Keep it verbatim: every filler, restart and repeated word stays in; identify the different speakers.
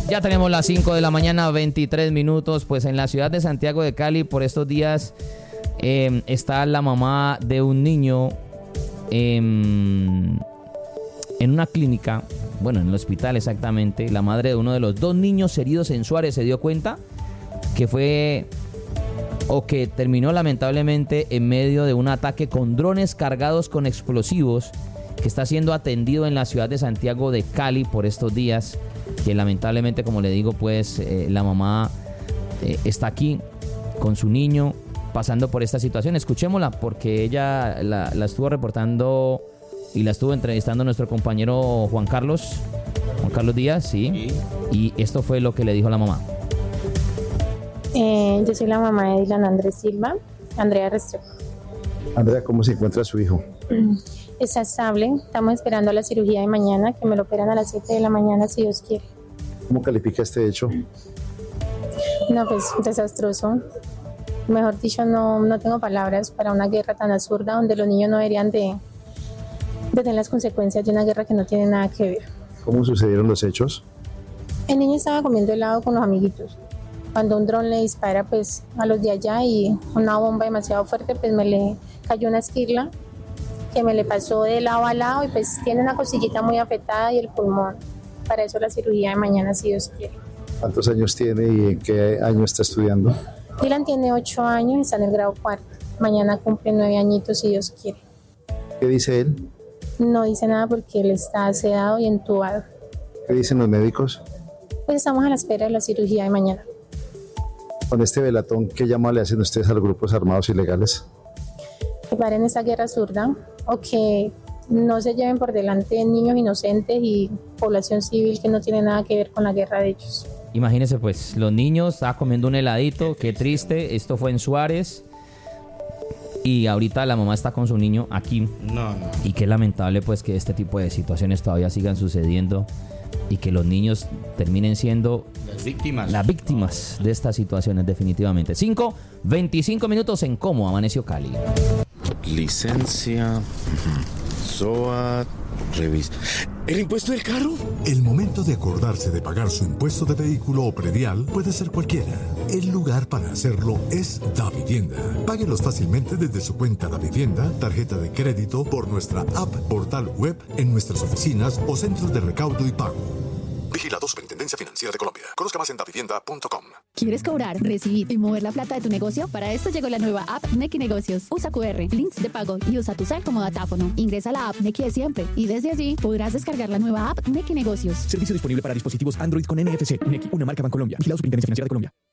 Speaker 1: Ya tenemos las cinco de la mañana, veintitrés minutos. Pues en la ciudad de Santiago de Cali, por estos días, eh, está la mamá de un niño eh, en una clínica, bueno, en el hospital exactamente. La madre de uno de los dos niños heridos en Suárez se dio cuenta que fue, o que terminó lamentablemente en medio de un ataque con drones cargados con explosivos que está siendo atendido en la ciudad de Santiago de Cali por estos días, que lamentablemente, como le digo, pues eh, la mamá eh, está aquí con su niño pasando por esta situación. Escuchémosla porque ella la, la estuvo reportando y la estuvo entrevistando nuestro compañero Juan Carlos, Juan Carlos Díaz, sí, y esto fue lo que le dijo la mamá.
Speaker 2: Eh, yo soy la mamá de Dylan Andrés Silva, Andrea Restrepo.
Speaker 3: Andrea, ¿cómo se encuentra su hijo?
Speaker 2: Está estable, estamos esperando la cirugía de mañana, que me lo operan a las siete de la mañana si Dios quiere.
Speaker 3: ¿Cómo califica este hecho?
Speaker 2: No, pues desastroso. Mejor dicho, no, no tengo palabras para una guerra tan absurda donde los niños no deberían de, de tener las consecuencias de una guerra que no tiene nada que ver.
Speaker 3: ¿Cómo sucedieron los hechos?
Speaker 2: El niño estaba comiendo helado con los amiguitos cuando un dron le dispara pues a los de allá y una bomba demasiado fuerte, pues me le cayó una esquirla que me le pasó de lado a lado y pues tiene una cosillita muy afectada y el pulmón. Para eso la cirugía de mañana si Dios quiere.
Speaker 3: ¿Cuántos años tiene y en qué año está estudiando?
Speaker 2: Dylan tiene ocho años y está en el grado cuarto. Mañana cumple nueve añitos si Dios quiere.
Speaker 3: ¿Qué dice él?
Speaker 2: No dice nada porque él está sedado y entubado.
Speaker 3: ¿Qué dicen los médicos?
Speaker 2: Pues estamos a la espera de la cirugía de mañana.
Speaker 3: Con este velatón, ¿qué llamado le hacen ustedes a los grupos armados ilegales?
Speaker 2: Que paren esa guerra absurda o que no se lleven por delante niños inocentes y población civil que no tiene nada que ver con la guerra de ellos.
Speaker 1: Imagínense pues, los niños estaban comiendo un heladito, qué triste, esto fue en Suárez y ahorita la mamá está con su niño aquí.
Speaker 4: No, no.
Speaker 1: Y qué lamentable pues que este tipo de situaciones todavía sigan sucediendo y que los niños terminen siendo
Speaker 4: las víctimas.
Speaker 1: Las víctimas de estas situaciones definitivamente. cinco, veinticinco minutos en Cómo Amaneció Cali.
Speaker 4: Licencia, S O A, revisa. ¿El impuesto del carro?
Speaker 5: El momento de acordarse de pagar su impuesto de vehículo o predial puede ser cualquiera. El lugar para hacerlo es Davivienda. Páguelos fácilmente desde su cuenta Davivienda, tarjeta de crédito, por nuestra app, portal web, en nuestras oficinas o centros de recaudo y pago. Vigilado Superintendencia Financiera de Colombia. Conozca más en davivienda punto com.
Speaker 6: ¿Quieres cobrar, recibir y mover la plata de tu negocio? Para esto llegó la nueva app Nequi Negocios. Usa cu erre, links de pago y usa tu cel como datáfono. Ingresa a la app Nequi de siempre y desde allí podrás descargar la nueva app Nequi Negocios.
Speaker 7: Servicio disponible para dispositivos Android con N F C. Nequi, una marca Bancolombia. Vigilado Superintendencia Financiera de Colombia.